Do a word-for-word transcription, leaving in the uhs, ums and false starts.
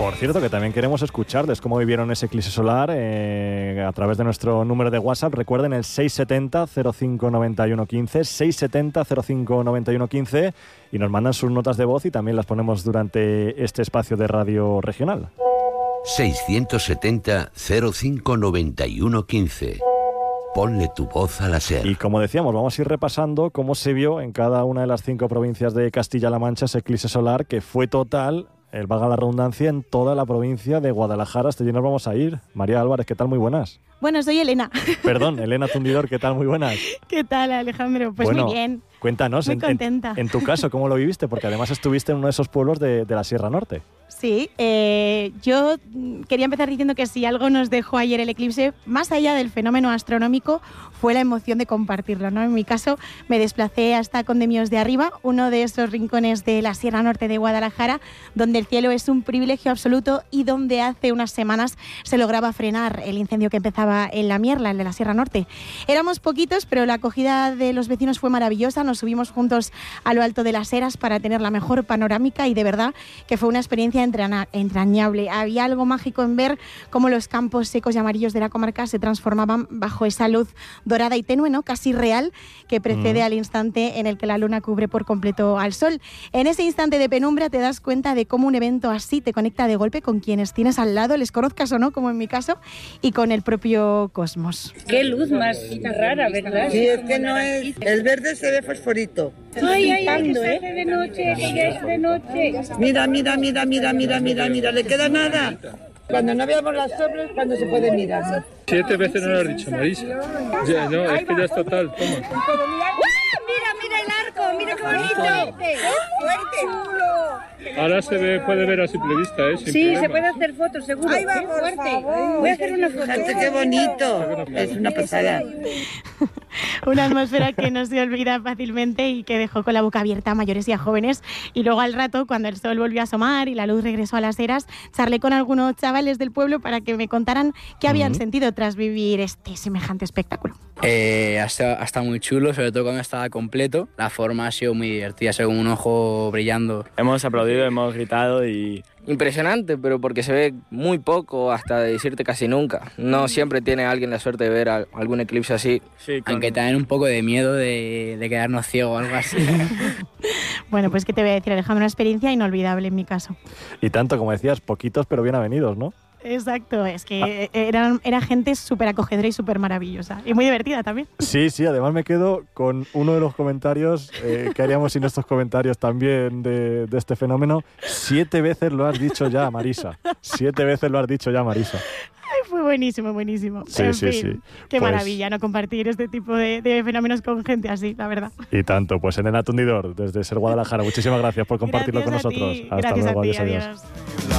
Por cierto, que también queremos escucharles cómo vivieron ese eclipse solar eh, a través de nuestro número de WhatsApp. Recuerden el seis setenta cero cinco noventa y uno quince, seis setenta cero cinco noventa y uno quince, y nos mandan sus notas de voz y también las ponemos durante este espacio de radio regional. seiscientos setenta cero cinco noventa y uno quince. Ponle tu voz a la SER. Y como decíamos, vamos a ir repasando cómo se vio en cada una de las cinco provincias de Castilla-La Mancha ese eclipse solar, que fue total, el valga la redundancia, en toda la provincia de Guadalajara. Hasta allí nos vamos a ir. María Álvarez, ¿qué tal? Muy buenas. Bueno, soy Elena. Perdón, Elena Tundidor, ¿qué tal? Muy buenas. ¿Qué tal, Alejandro? Pues bueno, muy bien. Cuéntanos, muy en, contenta. En, en tu caso, ¿cómo lo viviste? Porque además estuviste en uno de esos pueblos de, de la Sierra Norte. Sí, eh, yo quería empezar diciendo que si algo nos dejó ayer el eclipse, más allá del fenómeno astronómico, fue la emoción de compartirlo, ¿no? En mi caso, me desplacé hasta Condemios de Arriba, uno de esos rincones de la Sierra Norte de Guadalajara, donde el cielo es un privilegio absoluto y donde hace unas semanas se lograba frenar el incendio que empezaba en La Mierla, el de la Sierra Norte. Éramos poquitos, pero la acogida de los vecinos fue maravillosa. Nos subimos juntos a lo alto de las eras para tener la mejor panorámica y de verdad que fue una experiencia entrañable. Había algo mágico en ver cómo los campos secos y amarillos de la comarca se transformaban bajo esa luz dorada y tenue, ¿no? Casi real, que precede mm. al instante en el que la luna cubre por completo al sol. En ese instante de penumbra te das cuenta de cómo un evento así te conecta de golpe con quienes tienes al lado, les conozcas o no, como en mi caso, y con el propio cosmos. Qué luz más rara, ¿verdad? Sí, es que no es... El verde se ve fosforito. Ay, ay, ay, que se hace de noche, que ya es de noche. Mira, mira, mira, mira, mira, mira, mira, ¿le queda nada? Cuando no veamos las sombras, cuando se puede mirar. Siete veces no lo has dicho, Marisa. Ya, no, es que ya es total, toma. Mira, mira el arco, mira qué bonito. ¡Qué fuerte! Ahora se ve, puede ver a simple vista, ¿eh? Sin sí, problema. Se puede hacer fotos, seguro. Ahí va, qué por fuerte. favor. Voy a hacer una foto. Fíjate qué bonito. Es una pasada. Una atmósfera que no se olvida fácilmente y que dejó con la boca abierta a mayores y a jóvenes. Y luego al rato, cuando el sol volvió a asomar y la luz regresó a las eras, charlé con algunos chavales del pueblo para que me contaran qué habían uh-huh. sentido tras vivir este semejante espectáculo. Eh, ha, estado, ha estado muy chulo, sobre todo cuando estaba completo. La forma ha sido muy divertida, según un ojo brillando. Hemos aplaudido, hemos gritado y... Impresionante, pero porque se ve muy poco, hasta decirte casi nunca. No siempre tiene alguien la suerte de ver a, algún eclipse así. Sí, con... Aunque también un poco de miedo de, de quedarnos ciegos o algo así. Bueno, pues qué te voy a decir, Alejandro, una experiencia inolvidable en mi caso. Y tanto, como decías, poquitos pero bien avenidos, ¿no? Exacto, es que ah. eran, era gente súper acogedora y súper maravillosa. Y muy divertida también. Sí, sí, además me quedo con uno de los comentarios, eh, que haríamos sin estos comentarios también de, de este fenómeno. Siete veces lo has dicho ya, Marisa. Siete veces lo has dicho ya, Marisa. Ay, fue buenísimo, buenísimo. Sí, en sí, fin, sí. Qué pues, maravilla, ¿no? Compartir este tipo de, de fenómenos con gente así, la verdad. Y tanto. Pues Elena Tundidor, desde Ser Guadalajara, muchísimas gracias por compartirlo gracias con nosotros. Ti. Hasta gracias luego, a ti, adiós, adiós. adiós.